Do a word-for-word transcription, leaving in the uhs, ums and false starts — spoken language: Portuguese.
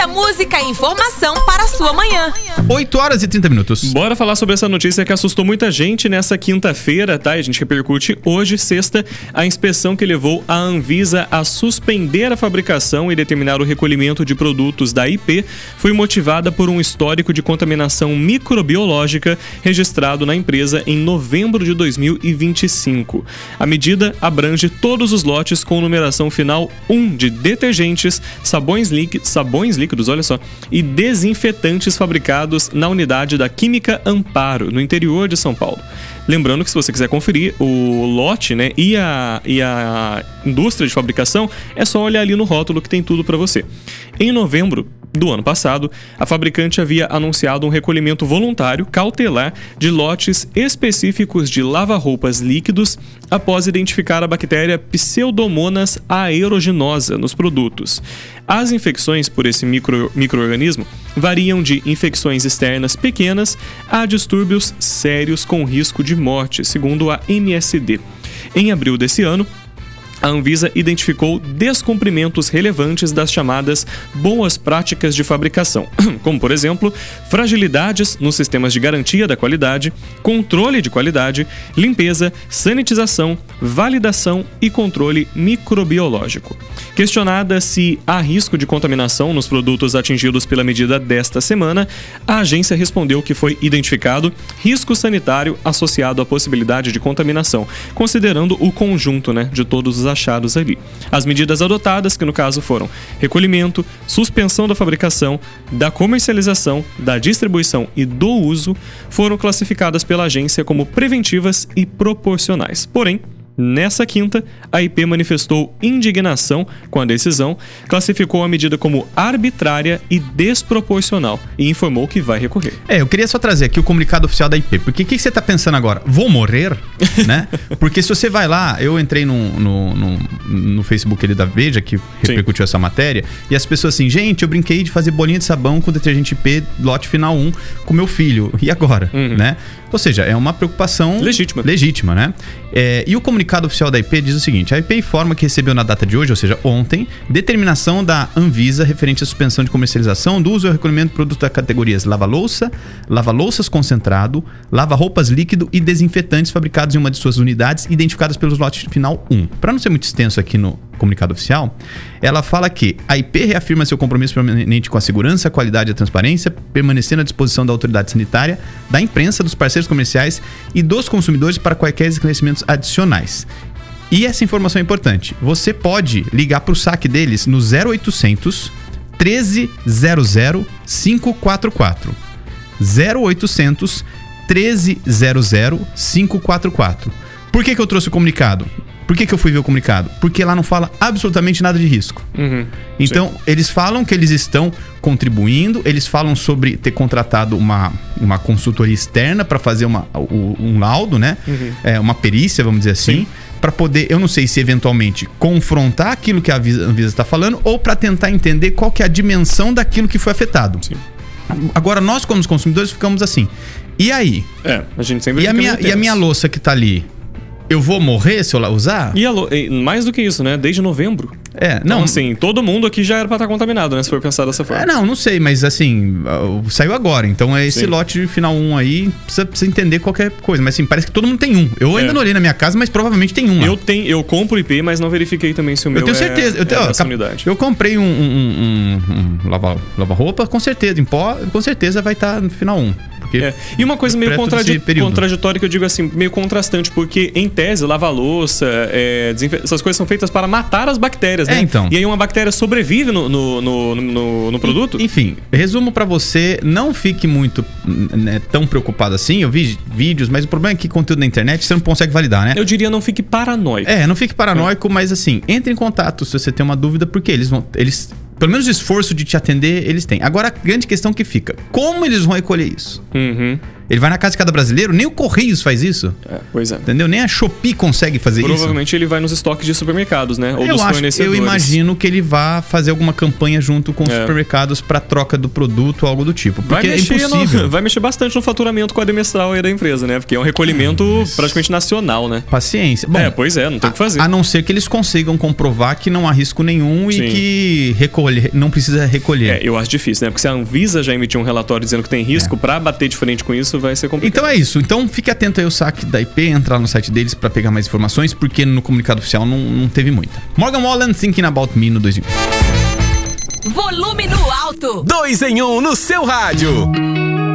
Muita música e informação para a sua manhã. oito horas e trinta minutos. Bora falar sobre essa notícia que assustou muita gente nessa quinta-feira, tá? E a gente repercute hoje, sexta, a inspeção que levou a Anvisa a suspender a fabricação e determinar o recolhimento de produtos da I P foi motivada por um histórico de contaminação microbiológica registrado na empresa em novembro de dois mil e vinte e cinco. A medida abrange todos os lotes com numeração final um de detergentes, sabões, líqui- sabões líquidos, olha só, e desinfetantes fabricados na unidade da Química Amparo, no interior de São Paulo. Lembrando que se você quiser conferir o lote, né, e a, e a indústria de fabricação, é só olhar ali no rótulo que tem tudo para você. Em novembro do ano passado, a fabricante havia anunciado um recolhimento voluntário cautelar de lotes específicos de lava-roupas líquidos após identificar a bactéria Pseudomonas aeruginosa nos produtos. As infecções por esse micro, micro-organismo variam de infecções externas pequenas a distúrbios sérios com risco de morte, segundo a M S D. Em abril desse ano, a Anvisa identificou descumprimentos relevantes das chamadas boas práticas de fabricação, como, por exemplo, fragilidades nos sistemas de garantia da qualidade, controle de qualidade, limpeza, sanitização, validação e controle microbiológico. Questionada se há risco de contaminação nos produtos atingidos pela medida desta semana, a agência respondeu que foi identificado risco sanitário associado à possibilidade de contaminação, considerando o conjunto, né, de todos os achados ali. As medidas adotadas, que no caso foram recolhimento, suspensão da fabricação, da comercialização, da distribuição e do uso, foram classificadas pela agência como preventivas e proporcionais. Porém, nessa quinta, a I P manifestou indignação com a decisão, classificou a medida como arbitrária e desproporcional e informou que vai recorrer. É, eu queria só trazer aqui o comunicado oficial da I P, porque o que, que você tá pensando agora? Vou morrer? Né? Porque se você vai lá, eu entrei no, no, no, no Facebook ali da Veja, que repercutiu Sim. essa matéria, e as pessoas assim, gente, eu brinquei de fazer bolinha de sabão com detergente I P lote final um com meu filho, e agora? Uhum. Né? Ou seja, é uma preocupação legítima, legítima, né? É, e o comunicado oficial da I P diz o seguinte: a I P informa que recebeu na data de hoje, ou seja, ontem, determinação da Anvisa referente à suspensão de comercialização do uso e ao recolhimento de produtos das categorias lava-louça, lava-louças concentrado, lava-roupas líquido e desinfetantes fabricados em uma de suas unidades identificadas pelos lotes final um. Para não ser muito extenso aqui no comunicado oficial, ela fala que a I P reafirma seu compromisso permanente com a segurança, a qualidade e a transparência, permanecendo à disposição da autoridade sanitária, da imprensa, dos parceiros comerciais e dos consumidores para quaisquer esclarecimentos adicionais. E essa informação é importante. Você pode ligar para o saque deles no zero oitocentos, treze zero zero, cinco quatro quatro. zero oitocentos, treze zero zero, cinco quatro quatro. Por que que eu trouxe o comunicado? Por que que eu fui ver o comunicado? Porque lá não fala absolutamente nada de risco. Uhum, então, sim. eles falam que eles estão contribuindo, eles falam sobre ter contratado uma, uma consultoria externa para fazer uma, um, um laudo, né? Uhum. É, uma perícia, vamos dizer assim, para poder, eu não sei se eventualmente confrontar aquilo que a Anvisa está falando ou para tentar entender qual que é a dimensão daquilo que foi afetado. Sim. Agora, nós como consumidores ficamos assim, e aí? É, a gente sempre e a minha E a minha louça que tá ali? Eu vou morrer se eu usar? E, a, e mais do que isso, né? Desde novembro. É, não. Então, assim, todo mundo aqui já era pra estar contaminado, né? Se for pensar dessa forma. É, não, não sei, mas assim, saiu agora. Então é esse Sim. lote final um aí, precisa, precisa entender qualquer coisa. Mas assim, parece que todo mundo tem um. Eu ainda é. não olhei na minha casa, mas provavelmente tem um lá. Eu, tenho, eu compro I P, mas não verifiquei também se o meu eu tenho certeza. é, eu tenho, é ó, dessa unidade. Eu comprei um, um, um, um lava, lava-roupa, com certeza. Em pó, com certeza vai estar no final um. É. E uma coisa meio contradi- contraditória que eu digo assim, meio contrastante, porque em tese, lava-louça, é, desinfe- essas coisas são feitas para matar as bactérias, né? É, então. E aí uma bactéria sobrevive no, no, no, no, no produto? Enfim, resumo pra você, não fique muito né, tão preocupado assim. Eu vi vídeos, mas o problema é que conteúdo na internet você não consegue validar, né? Eu diria não fique paranoico. É, não fique paranoico, é. mas assim, entre em contato se você tem uma dúvida, porque eles vão... Eles, pelo menos o esforço de te atender, eles têm. Agora, a grande questão que fica, como eles vão recolher isso? Uhum. Ele vai na casa de cada brasileiro, nem o Correios faz isso. É, pois é. Entendeu? Nem a Shopee consegue fazer Provavelmente isso. Provavelmente ele vai nos estoques de supermercados, né? Ou eu dos acho, fornecedores. Eu imagino que ele vá fazer alguma campanha junto com os é. supermercados para troca do produto ou algo do tipo. Porque vai é mexer impossível. No, vai mexer bastante no faturamento quadrimestral aí da empresa, né? Porque é um recolhimento Mas... praticamente nacional, né? Paciência. Bom, é, pois é, não tem o que fazer. A não ser que eles consigam comprovar que não há risco nenhum Sim. e que recolher, não precisa recolher. É, eu acho difícil, né? Porque se a Anvisa já emitiu um relatório dizendo que tem risco, é. pra bater de frente com isso vai ser complicado. Então é isso. Então fique atento aí ao saque da I P, entrar no site deles pra pegar mais informações, porque no comunicado oficial não, não teve muita. Morgan Wallen, Thinking About Me no dois em um. Volume no alto. dois em um no seu rádio.